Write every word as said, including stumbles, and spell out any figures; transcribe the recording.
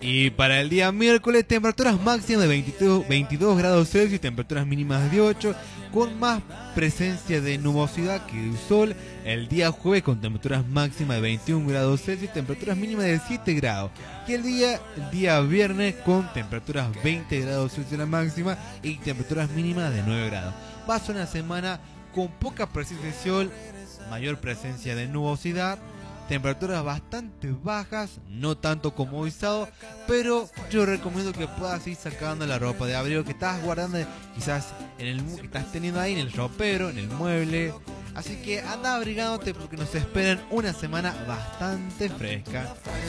Y para el día miércoles, temperaturas máximas de veintidós, veintidós grados Celsius, temperaturas mínimas de ocho, con más presencia de nubosidad que el sol. El día jueves con temperaturas máximas de veintiún grados Celsius, temperaturas mínimas de siete grados. Y el día, el día viernes con temperaturas veinte grados Celsius la máxima y temperaturas mínimas de nueve grados. Va a ser una semana con poca presencia de sol, mayor presencia de nubosidad, temperaturas bastante bajas, no tanto como hoy sábado, pero yo recomiendo que puedas ir sacando la ropa de abrigo que estás guardando quizás en el que estás teniendo ahí en el ropero, en el mueble. Así que anda abrigándote porque nos esperan una semana bastante fresca.